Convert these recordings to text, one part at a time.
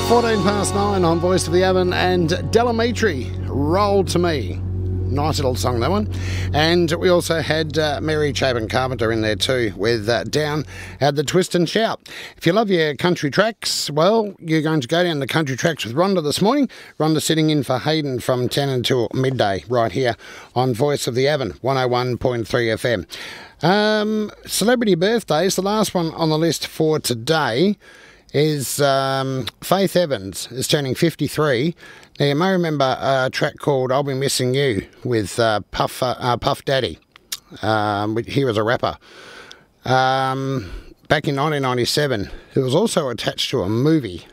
14 past 9 on Voice of the Avon and Delamitri, Roll to Me. Nice little song, that one. And we also had Mary Chapin Carpenter in there too with Down at the Twist and Shout. If you love your country tracks, well, you're going to go down the country tracks with Rhonda this morning. Rhonda sitting in for Hayden from 10 until midday right here on Voice of the Avon, 101.3 FM. Celebrity birthdays, the last one on the list for today is Faith Evans is turning 53. Now, you may remember a track called I'll Be Missing You with Puff Daddy. He was a rapper. Back in 1997, it was also attached to a movie.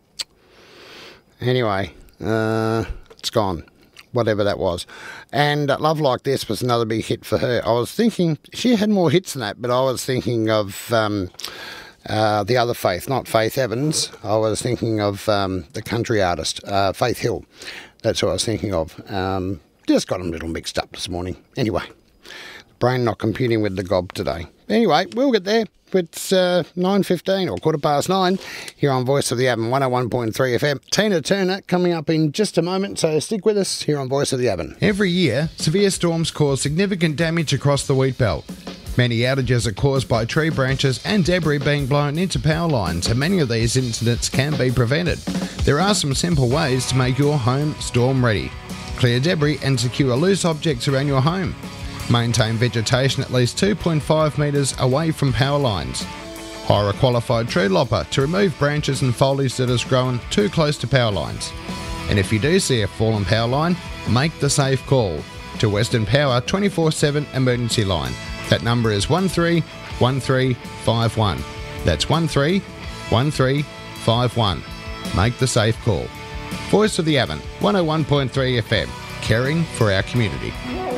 Anyway, it's gone, whatever that was. And Love Like This was another big hit for her. I was thinking, she had more hits than that, but I was thinking of the other Faith, not Faith Evans. I was thinking of the country artist, Faith Hill. That's what I was thinking of. Just got them a little mixed up this morning. Anyway, brain not computing with the gob today. Anyway, we'll get there. It's 9:15 or 9:15 here on Voice of the Avon, 101.3 FM. Tina Turner coming up in just a moment, so stick with us here on Voice of the Avon. Every year, severe storms cause significant damage across the wheat belt. Many outages are caused by tree branches and debris being blown into power lines, and many of these incidents can be prevented. There are some simple ways to make your home storm ready. Clear debris and secure loose objects around your home. Maintain vegetation at least 2.5 metres away from power lines. Hire a qualified tree lopper to remove branches and foliage that has grown too close to power lines. And if you do see a fallen power line, make the safe call to Western Power 24/7 emergency line. That number is 131351. That's 131351. Make the safe call. Voice of the Avon, 101.3 FM, caring for our community.